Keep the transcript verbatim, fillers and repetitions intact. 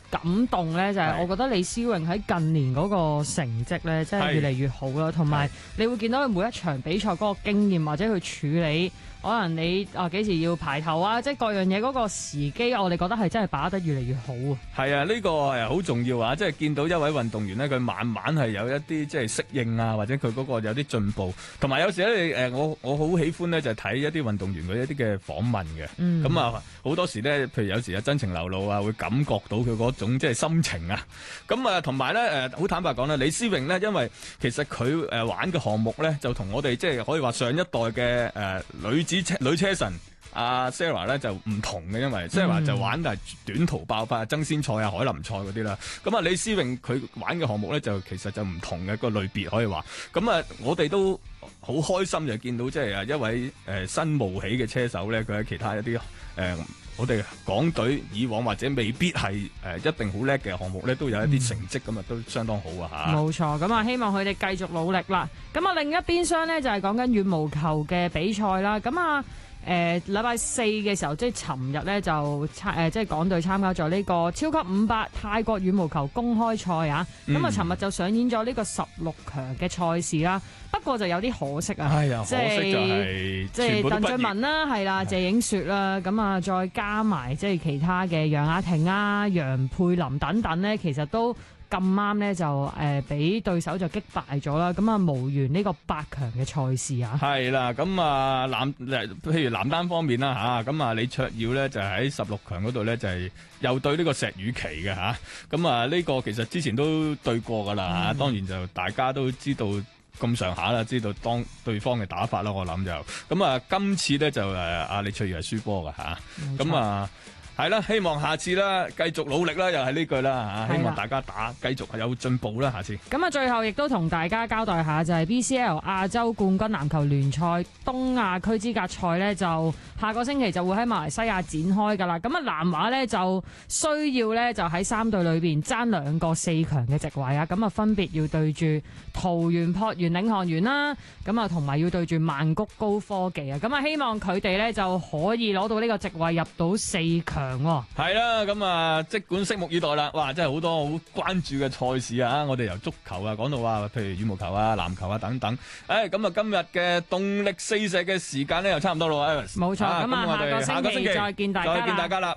感動咧，就係我覺得李思穎喺近年嗰個成績咧，真係越嚟越好啦。同埋你會見到佢每一場比賽嗰個經驗，或者佢處理，可能你啊幾時要排頭啊，即係各樣嘢嗰個時機，我哋覺得係真係把握得越嚟越好啊。 係啊，呢個係好重要啊！即係見到一位運動員咧，佢慢慢係有一啲即係適應啊，或者佢嗰個有啲進步。同埋有時咧，誒我我好喜歡咧，就係睇一啲運動員佢一啲嘅訪問嘅。咁、嗯、啊，好多時咧，譬如有時啊真情流露啊，會感覺到佢嗰種即係心情啊。咁啊，同埋咧誒，好坦白講咧，李思穎咧，因為其實佢誒玩嘅項目咧，就同我哋即係可以話上一代嘅誒、呃、女子車女車神。阿 Sarah 咧就唔同嘅，因為 Sarah 就玩係短途爆發、爭先賽啊、海林賽嗰啲啦。咁啊，李思穎佢玩嘅項目咧就其實就唔同嘅個類別可以話。咁啊，我哋都好開心就見到即係啊一位誒、呃、新冒起嘅車手咧，佢喺其他一啲誒、呃、我哋港隊以往或者未必係誒、呃、一定好叻嘅項目咧，都有一啲成績咁啊，都相當好啊嚇。冇錯，咁啊希望佢哋繼續努力啦。咁啊另一邊廂咧就係講緊羽毛球嘅比賽啦。咁啊。誒禮拜四嘅時候，即係尋日咧就參誒即係港隊參加咗呢個超級五百泰國羽毛球公開賽啊！咁啊、嗯，尋日就上演咗呢個十六強嘅賽事啦。不過就有啲可惜啊， 哎呀， 即可惜就係即係鄧俊文啦，係啦，謝影雪啦，咁啊再加埋即係其他嘅楊雅婷啊、楊佩琳等等咧，其實都。咁啱咧就誒俾、呃、對手就擊敗咗啦，咁啊無緣呢個八強嘅賽事啊。 係啦，咁啊男譬如男單方面啦嚇，咁啊李卓耀咧就喺十六強嗰度咧就係又對呢個石宇奇嘅嚇，咁啊呢個其實之前都對過噶啦嚇，嗯、當然就大家都知道咁上下啦，知道當對方嘅打法啦，我諗就咁啊今次咧就誒阿李卓耀係輸波嘅嚇，咁啊。係啦，希望下次啦，繼續努力啦，又係呢句啦嚇，希望大家打繼續係有進步啦，下次。 咁啊，最後亦都同大家交代下，就係 B C L 亞洲冠軍籃球聯賽東亞區資格賽呢，就下個星期就會喺馬來西亞展開㗎啦。咁啊，南華呢，就需要呢，就喺三隊裏邊爭兩個四強嘅席位啊。咁啊，分別要對住桃園璞園領航員啦，咁啊，同埋要對住曼谷高科技啊。咁啊，希望佢哋呢，就可以攞到呢個席位入到四強。 係啦，咁啊，即管拭目以待啦！哇，真係好多好關注嘅賽事啊！我哋由足球啊講到話，譬如羽毛球啊、籃球啊等等。誒，咁啊，今日嘅動力四射嘅時間咧又差唔多咯，Iris。 冇錯，咁啊，下個星期再見大家啦。